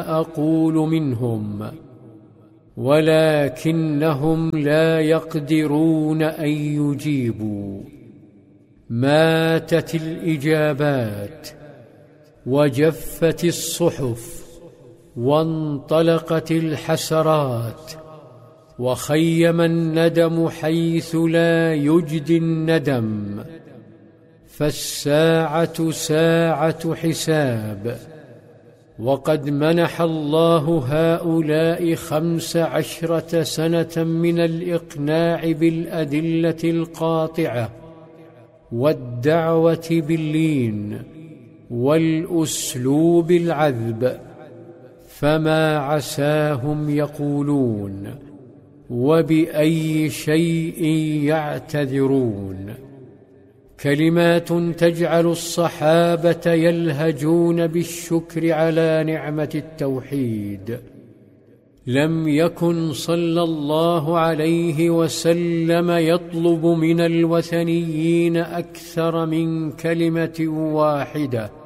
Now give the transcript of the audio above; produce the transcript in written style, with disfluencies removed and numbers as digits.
أقول منهم، ولكنهم لا يقدرون أن يجيبوا. ماتت الإجابات، وجفت الصحف، وانطلقت الحسرات، وخيم الندم حيث لا يجدي الندم. فالساعة ساعة حساب، وقد منح الله هؤلاء 15 سنة من الإقناع بالأدلة القاطعة، والدعوة باللين، والأسلوب العذب، فما عساهم يقولون، وبأي شيء يعتذرون. كلمات تجعل الصحابة يلهجون بالشكر على نعمة التوحيد. لم يكن صلى الله عليه وسلم يطلب من الوثنيين أكثر من كلمة واحدة: